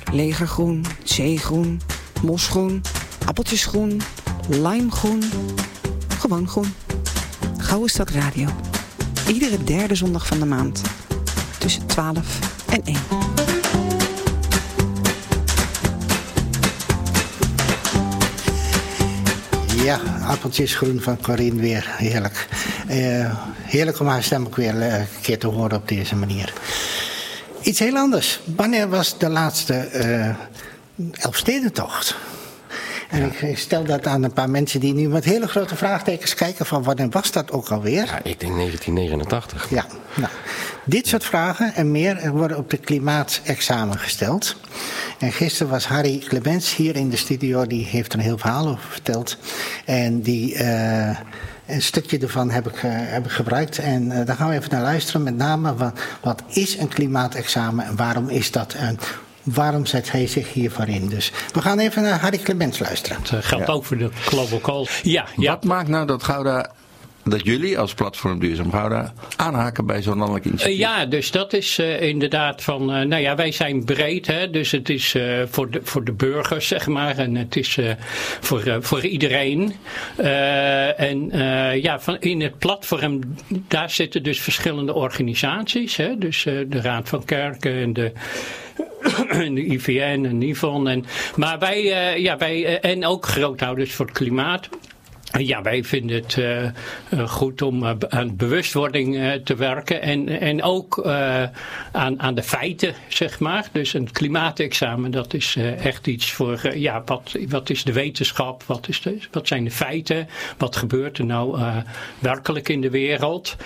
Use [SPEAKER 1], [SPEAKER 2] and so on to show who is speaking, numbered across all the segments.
[SPEAKER 1] Legergroen, zeegroen, mosgroen, appeltjesgroen, limegroen, gewoon groen. Gouden Stad Radio. Iedere derde zondag van de maand. Tussen 12 en 1.
[SPEAKER 2] Ja, appeltjesgroen van Corine weer. Heerlijk. Heerlijk om haar stem ook weer een keer te horen op deze manier. Iets heel anders. Wanneer was de laatste Elfstedentocht? En ik stel dat aan een paar mensen die nu met hele grote vraagtekens kijken van wanneer was dat ook alweer?
[SPEAKER 3] Ja, ik denk 1989.
[SPEAKER 2] Ja, nou, dit soort vragen en meer worden op de klimaatexamen gesteld. En gisteren was Harry Clemens hier in de studio, die heeft er een heel verhaal over verteld. En die... een stukje ervan heb ik gebruikt en daar gaan we even naar luisteren. Met name wat is een klimaatexamen en waarom is dat en waarom zet hij zich hiervoor in. Dus we gaan even naar Harry Clemens luisteren.
[SPEAKER 4] Het geldt ook voor de Global Call. Ja.
[SPEAKER 5] Wat maakt nou dat Gouda, dat jullie als platform Duurzaam Gouda aanhaken bij zo'n landelijk initiatief?
[SPEAKER 4] Ja, dus dat is inderdaad van... wij zijn breed, hè, dus het is voor de burgers, zeg maar. En het is voor iedereen. In het platform, daar zitten dus verschillende organisaties. Hè, dus de Raad van Kerken en de IVN en NIVON. Maar wij en ook groothouders voor het klimaat. Ja, wij vinden het goed om aan bewustwording te werken en ook aan de feiten, zeg maar. Dus een klimaatexamen, dat is echt iets voor, wat is de wetenschap, wat zijn de feiten, wat gebeurt er nou werkelijk in de wereld.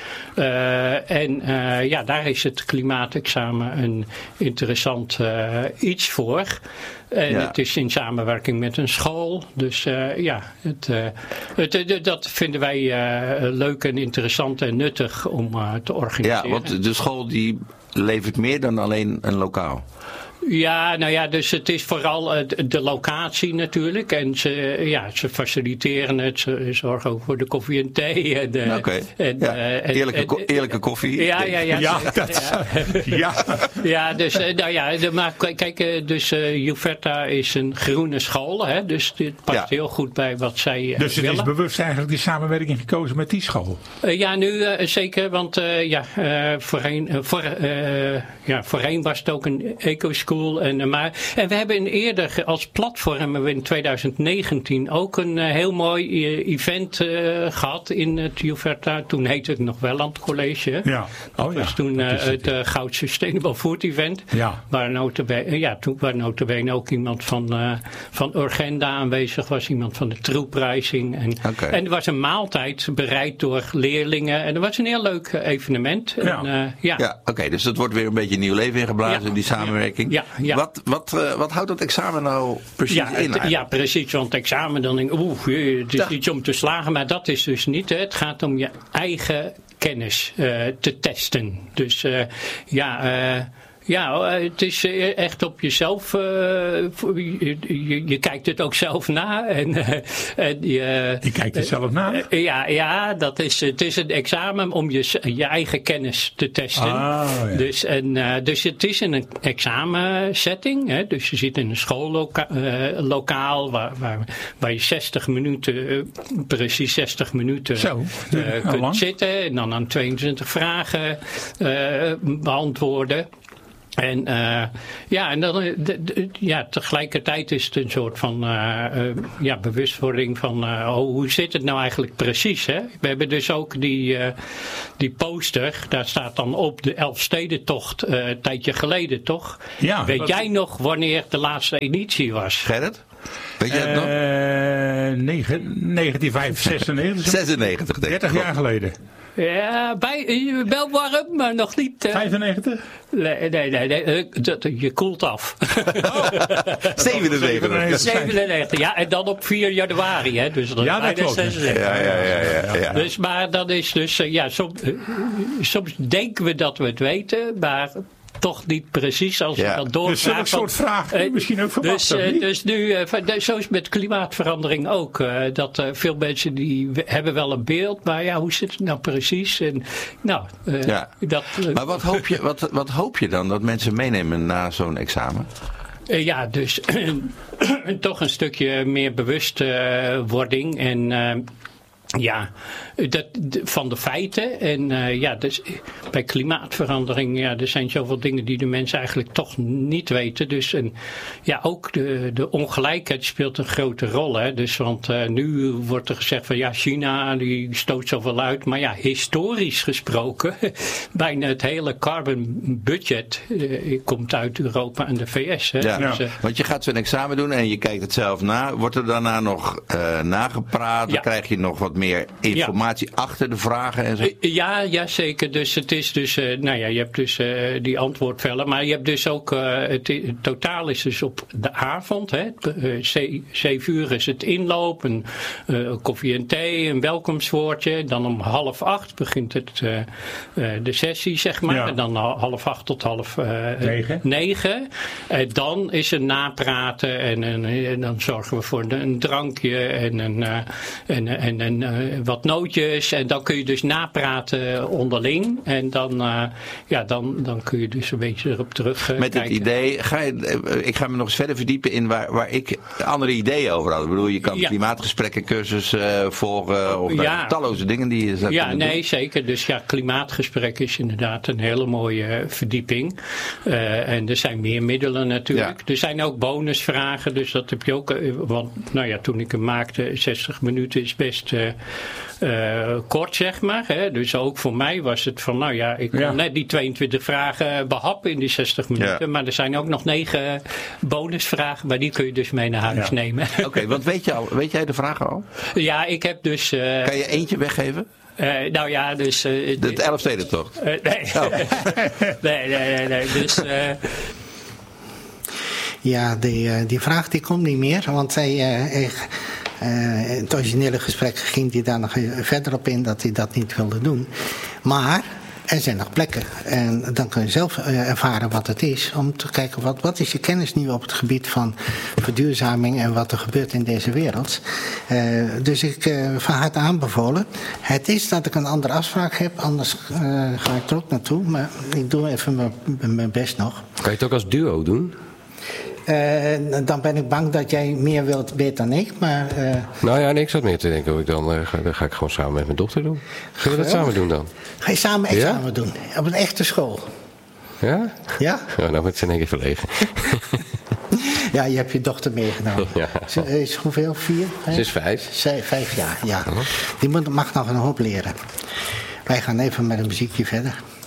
[SPEAKER 4] Daar is het klimaatexamen een interessant iets voor. En het is in samenwerking met een school. Dus dat vinden wij leuk en interessant en nuttig om te organiseren.
[SPEAKER 5] Ja, want de school die levert meer dan alleen een lokaal.
[SPEAKER 4] Ja, dus het is vooral de locatie natuurlijk. En ze faciliteren het. Ze zorgen ook voor de koffie en thee.
[SPEAKER 5] Eerlijke koffie.
[SPEAKER 4] Maar kijk, Juverta is een groene school. Hè, dus dit past heel goed bij wat zij
[SPEAKER 6] willen. Dus het is bewust eigenlijk die samenwerking gekozen met die school?
[SPEAKER 4] Nu zeker. Want voorheen was het ook een eco-school. En we hebben eerder als platform in 2019 ook een heel mooi event gehad in het Juverta. Toen heette het nog Welland College. Ja. Dat was toen het Goud Sustainable Food Event. Ja. Waar notabene ook iemand van Urgenda aanwezig was. Iemand van de troeprijzing. En er was een maaltijd bereid door leerlingen. En dat was een heel leuk evenement.
[SPEAKER 5] Dus dat wordt weer een beetje nieuw leven ingeblazen in die samenwerking. Ja. Wat houdt dat examen nou precies in?
[SPEAKER 4] Ja, precies. Want het examen, dan denk ik, het is iets om te slagen. Maar dat is dus niet. Hè. Het gaat om je eigen kennis te testen. Dus het is echt op jezelf. Je kijkt het ook zelf na.
[SPEAKER 6] Je kijkt het zelf na?
[SPEAKER 4] Het is een examen om je eigen kennis te testen. Dus het is in een examensetting. Hè? Dus je zit in een schoollokaal waar je 60 minuten, precies 60 minuten kunt zitten. En dan aan 22 vragen beantwoorden. En tegelijkertijd is het een soort van bewustwording van hoe zit het nou eigenlijk precies. Hè? We hebben dus ook die poster, daar staat dan op de Elfstedentocht een tijdje geleden, toch? Ja, Weet jij nog wanneer de laatste editie was?
[SPEAKER 5] Gerrit? Weet je het nog?
[SPEAKER 6] 1996.
[SPEAKER 5] 96, denk ik.
[SPEAKER 6] 30 jaar geleden.
[SPEAKER 4] Ja, wel warm, maar nog niet.
[SPEAKER 6] 95?
[SPEAKER 4] Nee, je koelt af.
[SPEAKER 5] 97.
[SPEAKER 4] Ja, en dan op 4 januari, hè. Dus dat
[SPEAKER 6] klopt.
[SPEAKER 4] 96. Ja. Dus, maar dat is dus, soms denken we dat we het weten, maar toch niet precies als we dat doorvragen.
[SPEAKER 6] Dus zo'n soort vraag misschien ook verwacht.
[SPEAKER 4] Dus nu, zo is het met klimaatverandering ook. Dat veel mensen die hebben wel een beeld, maar hoe zit het nou precies? En,
[SPEAKER 5] maar wat hoop je dan dat mensen meenemen na zo'n examen?
[SPEAKER 4] Ja, dus toch een stukje meer bewustwording en van de feiten. En dus bij klimaatverandering, er zijn zoveel dingen die de mensen eigenlijk toch niet weten. Dus ook de ongelijkheid speelt een grote rol. Hè? Dus, want nu wordt er gezegd van China die stoot zoveel uit. Maar historisch gesproken, bijna het hele carbon budget komt uit Europa en de VS. Hè?
[SPEAKER 5] Ja, dus, want je gaat zo'n examen doen en je kijkt het zelf na. Wordt er daarna nog nagepraat? Dan krijg je nog wat meer informatie achter de vragen en zo?
[SPEAKER 4] Ja, zeker. Dus het is dus, je hebt dus die antwoordvellen, maar je hebt dus ook, het totaal is dus op de avond, 7 uur is het inloop, een koffie en thee, een welkomstwoordje, dan om 7:30 begint het de sessie, zeg maar, en dan 7:30 tot 8:30. Dan is er napraten en dan zorgen we voor een drankje en wat nootjes en dan kun je dus napraten onderling en dan kun je dus een beetje erop terug
[SPEAKER 5] met
[SPEAKER 4] kijken.
[SPEAKER 5] Het idee, ik ga me nog eens verder verdiepen in waar ik andere ideeën over had. Ik bedoel, je kan klimaatgesprekken cursus volgen of talloze dingen die je zou kunnen doen.
[SPEAKER 4] Zeker. Dus klimaatgesprek is inderdaad een hele mooie verdieping. En er zijn meer middelen natuurlijk. Er zijn ook bonusvragen, dus dat heb je ook. Want toen ik hem maakte, 60 minuten is best kort, zeg maar. Hè. Dus ook voor mij was het van, ik kon net die 22 vragen behappen in die 60 minuten. Ja. Maar er zijn ook nog 9 bonusvragen, maar die kun je dus mee naar huis nemen.
[SPEAKER 5] Oké, want weet jij de vragen al?
[SPEAKER 4] Ja, ik heb dus...
[SPEAKER 5] kan je eentje weggeven?
[SPEAKER 4] Dus...
[SPEAKER 5] de Elfstedentocht?
[SPEAKER 4] Nee. Nee. Dus...
[SPEAKER 2] die vraag die komt niet meer, want het originele gesprek ging hij daar nog verder op in dat hij dat niet wilde doen. Maar er zijn nog plekken en dan kun je zelf ervaren wat het is om te kijken wat is je kennis nu op het gebied van verduurzaming en wat er gebeurt in deze wereld. Dus ik van harte aanbevolen. Het is dat ik een andere afspraak heb, anders ga ik er ook naartoe, maar ik doe even mijn best nog.
[SPEAKER 3] Kan je het ook als duo doen?
[SPEAKER 2] Dan ben ik bang dat jij meer weet dan ik, maar...
[SPEAKER 3] ik zat meer te denken, dan ga ik gewoon samen met mijn dochter doen. Zullen we dat samen doen dan?
[SPEAKER 2] Ga je samen examen doen? Op een echte school?
[SPEAKER 3] Ja?
[SPEAKER 2] Ja?
[SPEAKER 3] Nou wordt ze in één keer verlegen.
[SPEAKER 2] Ja, je hebt je dochter meegenomen. Ja. Ze is hoeveel? 4?
[SPEAKER 3] Ze is 5.
[SPEAKER 2] 5 jaar, ja. Die mag nog een hoop leren. Wij gaan even met een muziekje verder.